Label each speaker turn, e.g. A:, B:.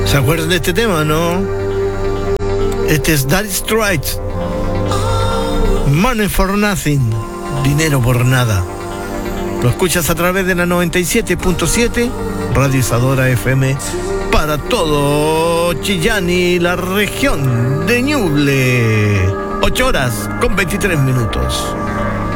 A: ¿Se acuerdan de este tema, no? Este es Dire Straits. Money for Nothing. Dinero por nada. Lo escuchas a través de la 97.7 Radio Isadora FM para todo Chillán y la región de Ñuble. 8 horas con 23 minutos.